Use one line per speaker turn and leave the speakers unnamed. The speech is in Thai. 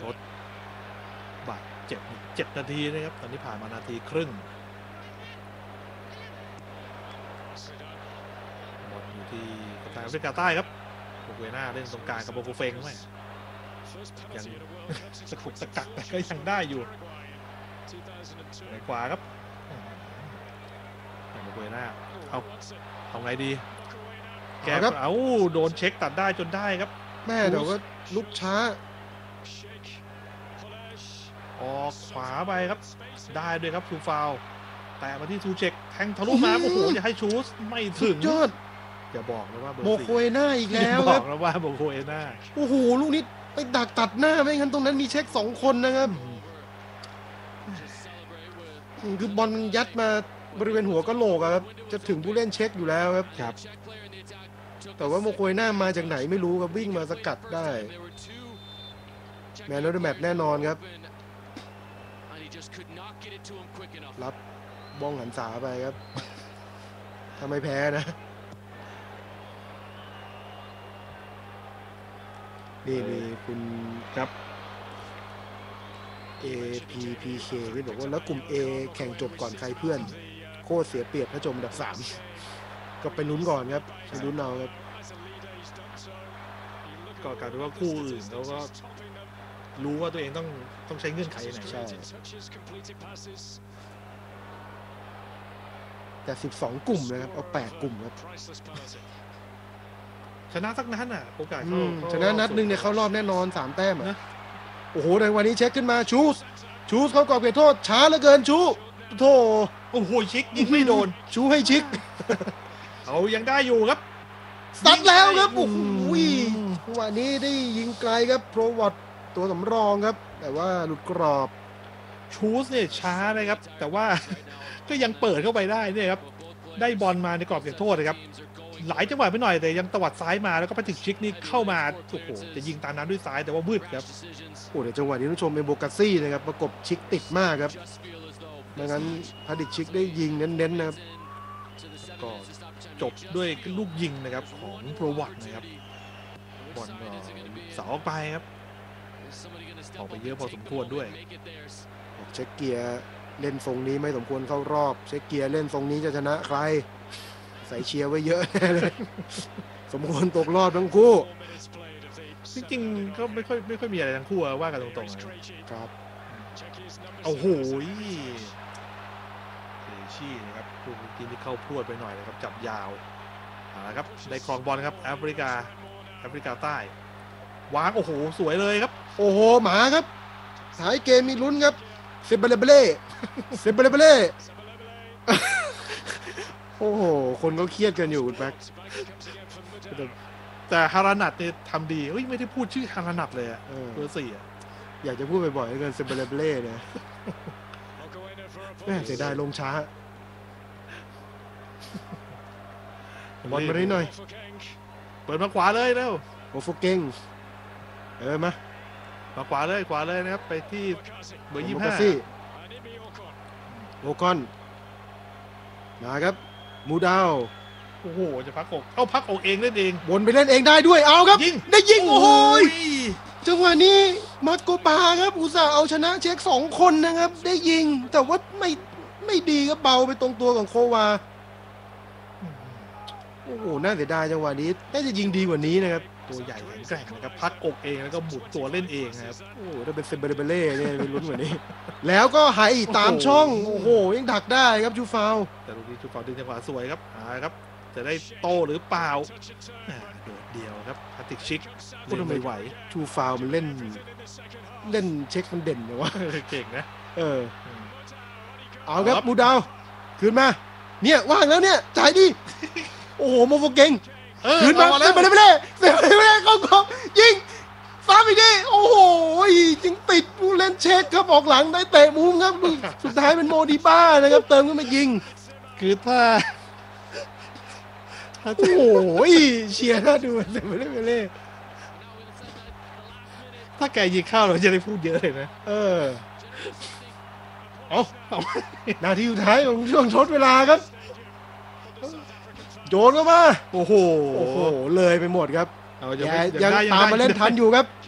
ดบาดเจ็บ7 นาทีนะครับตอนนี้ผ่านมานาทีครึ่งบอลอยู่ที่กัปตันแอฟริกาใต้ครับโบเกน่าเล่นตรงกลางกับโบกูเฟงไหมยังสะกุกสะกักแต่ก็ยังได้อยู่ในขวาครับโบเกน่าเอาไงดีแกครับโดนเช็คตัดได้จนได้ครับ
แม่เดี๋ยวก็ลุกช้า
ออกขวาไปครับได้ด้วยครับทูฟาวแต่มาที่ทูเช็คแทงทะลุมาโอ้โหจะให้ชูสไม่ถึง
ยอด
อย่าบอกนะว่า
โมโคเอน่าอีกแล้ว
บอกนะว่าโมโคเอน่า
โอ้โหลูกนี้ไปดักตัดหน้าไม่งั้นตรงนั้นมีเช็ค2 คนนะครับคือบอลยัดมาบริเวณหัวกะโหลกครับจะถึงผู้เล่นเช็คอยู่แล้วครับแต่ว่าโมโคเอน่ามาจากไหนไม่รู้ครับวิ่งมาสกัดได้แมนออฟเดอะแมตช์แน่นอนครับรับบ้องหันษาไปครับถ้าไม่แพ้นะนี่มีคุณ
ครับ
APPK ที่บอกว่าแล้วกลุ่ม A แข่งจบก่อนใครเพื่อนโคตรเสียเปรียบถ้าจมอันดับ3ก็ไปลุ้นก่อนครับไปลุ้นเอาครับ
ก็กลายเป็นว่าคู่อื่นเขาก็รู้ว่าตัวเองต้องใช้เงื่อนไขไหน
ใช่แต่12 กลุ่มนะครับเอา8 กลุ่มครับ
ชนะสักนัดโอกาสเข้า
ชนะนัดนึงเนี่ยเข้ารอบแน่นอน3 แต้มนะโอ้โหในวันนี้เช็คขึ้นมาชูสเขากรอบเขตโทษช้าเหลือเกินชูโธ่
โอ้โหชิกยิงไม่โดน
ชูให้ชิก
เอายังได้อยู่ครับ
ซัดแล้วครับโอ้โหวันนี้ได้ยิงไกลครับโปรวัตตัวสำรองครับแต่ว่าหลุดกรอบ
ชูสเนี่ยช้านะครับแต่ว่าก็ยังเปิดเข้าไปได้เนี่ยครับได้บอลมาในกรอบเขตโทษนะครับหลายจังหวะไปหน่อยแต่ยังตวัดซ้ายมาแล้วก็ไปถึงชิกนี่เข้ามาโอ้โหจะยิงตามน้ำด้วยซ้ายแต่ว่ามืดครับ
โอ้เดี๋ยวจังหวะนี้ต้องชมเอโบกาซี่นะครับประกบชิกติดมากครับไม่งั้นพาดิชิกได้ยิงเน้นๆนะครับ
ก็จบด้วยลูกยิงนะครับของโปรวัตนะครับบอลก็เสาออกไปครับออกไปเยอะพอสมควรด้วย
เช็คเกียร์เล่นทรงนี้ไม่สมควรเข้ารอบเช็คเกียร์เล่นทรงนี้จะชนะใครใส่เชียร์ไว้เยอะเลยสมควรตกรอบทั้งคู่
จริงๆก็ไม่ค่อยมีอะไรทั้งคู่ว่ากันตรงๆ
ครับ
โอ้โหชี่นะครับลูกกินที่เข้าพรวดไปหน่อยนะครับจับยาวนะครับได้ครองบอลครับแอฟริกาใต้วางโอ้โหสวยเลยครับ
โอ้โหหมาครับท้ายเกมมีลุ้นครับเซเบเลเบเล่โอ้โหคนก็เครียดกันอยู่คุณแป๊ก
แต่ฮารานัทเนี่ยทำดีไม่ได้พูดชื่อฮารานัทเลยเบอร์ 4
อยากจะพูดบ่อยๆเกินเซเบเลเบเล่เนี่ยแม่เสียดายลงช้าบอลมาได้หน่อย
เปิดมาขวาเลยเร็ว
โอโฟเก่งมา
ขวาเลยนะครับไปที่เบอร์ 25
โลกอนมาครับมูดาว
โอ้โหจะพักอกพักอกเองเล่นเอง
วนไปเล่นเองได้ด้วยเอาครับได้ยิงโอ้โหจังหวะนี้มาโกปาครับอุตส่าห์เอาชนะเช็ค2 คนนะครับได้ยิงแต่ว่าไม่ดีครับเบาไปตรงตัวของโควาโอ้โหน่าเสียดายจังหวะนี้น่าจะยิงดีกว่านี้นะครับ
ตัวใหญ่แข็งแกร่งนะครับพักอกเองแล้วก็หมุนตัวเล่นเองนะครับ
โอ้ถ้าเป็นเซเบเรเบเล่เนี่ยมีลุ้นกว่านี้แล้วก็ไฮตามช่องโอ้โหยังดักได้ครับชูฟาว
แต่ลูกนี้ชูฟาวดึงจังหวะสวยครับครับจะได้โตหรือเปล่าโดดเดียวครับพาติกชิก
พูดไม่ไหวชูฟาวมันเล่นเช็คมันเด่นนะวะ
เก่งนะ
เอาครับมูดาวคืนมาเนี่ยว่างแล้วเนี่ยจ่ายดิโอ้โหโมโฟเก่งคืนมาเซเบเล่เข้ากรอบยิงซ้ำอีกทีโอ้โหยิงติดผู้เล่นเช็คครับออกหลังได้เตะมุมครับสุดท้ายเป็นโมดิบ้านะครับเติมขึ้นมายิง
คือถ้า
โอ้โหเชียร์น่าดูเซเบเล่
ถ้าแกยิงเข้าเราจะได้พูดเยอะเลยนะ
เอานาทีสุดท้ายของช่วงทดเวลาครับโยนเข้ามาโอ้โหเลยไปหมดครับยังตามมาเล่นทันอยู่ครับ